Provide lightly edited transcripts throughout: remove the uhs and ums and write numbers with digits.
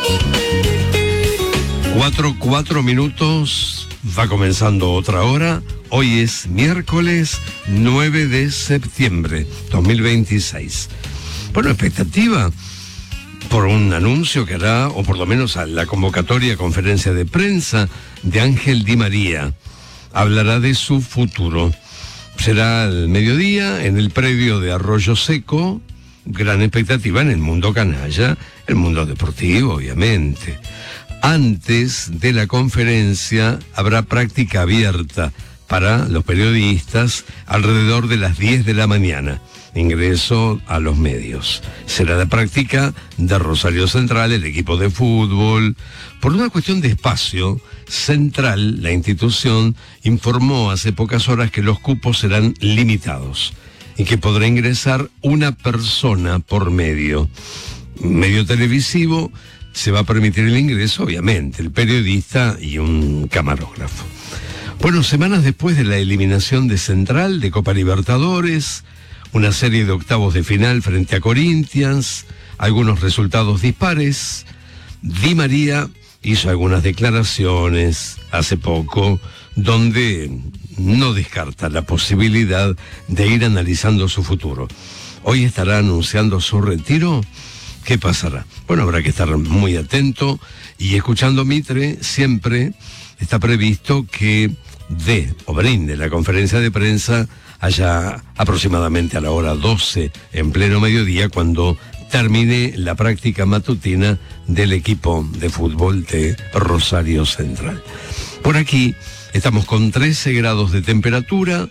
4 minutos, va comenzando otra hora. Hoy es miércoles 9 de septiembre 2026. Bueno, expectativa por un anuncio que hará, o por lo menos a la convocatoria a conferencia de prensa de Ángel Di María. Hablará de su futuro. Será al mediodía en el predio de Arroyo Seco. Gran expectativa en el mundo canalla, el mundo deportivo, obviamente. Antes de la conferencia habrá práctica abierta para los periodistas alrededor de las 10 de la mañana. Ingreso a los medios. Será la práctica de Rosario Central, el equipo de fútbol. Por una cuestión de espacio, Central, la institución, informó hace pocas horas que los cupos serán limitados y que podrá ingresar una persona por medio. Medio televisivo, se va a permitir el ingreso, obviamente, el periodista y un camarógrafo. Bueno, semanas después de la eliminación de Central de Copa Libertadores, una serie de octavos de final frente a Corinthians, algunos resultados dispares, Di María hizo algunas declaraciones hace poco donde no descarta la posibilidad de ir analizando su futuro. Hoy estará anunciando su retiro. ¿Qué pasará? Bueno, habrá que estar muy atento y escuchando Mitre. Siempre está previsto que dé o brinde la conferencia de prensa allá aproximadamente a la hora 12 en pleno mediodía, cuando termine la práctica matutina del equipo de fútbol de Rosario Central. Por aquí estamos con 13 grados de temperatura,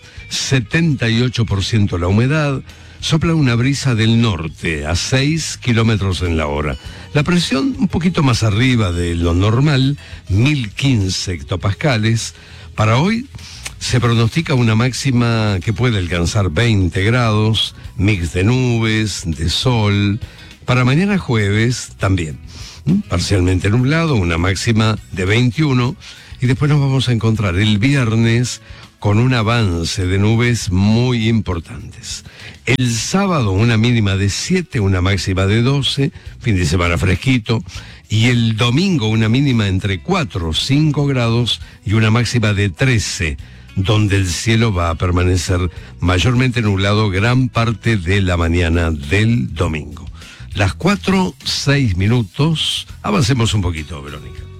78% la humedad. Sopla una brisa del norte a 6 kilómetros en la hora. La presión un poquito más arriba de lo normal, 1015 hectopascales. Para hoy se pronostica una máxima que puede alcanzar 20 grados, mix de nubes, de sol. Para mañana jueves también, parcialmente nublado, una máxima de 21. Y después nos vamos a encontrar el viernes con un avance de nubes muy importantes. El sábado una mínima de 7, una máxima de 12, fin de semana fresquito. Y el domingo una mínima entre 4 o 5 grados y una máxima de 13, donde el cielo va a permanecer mayormente nublado gran parte de la mañana del domingo. Las 4:06, avancemos un poquito, Verónica.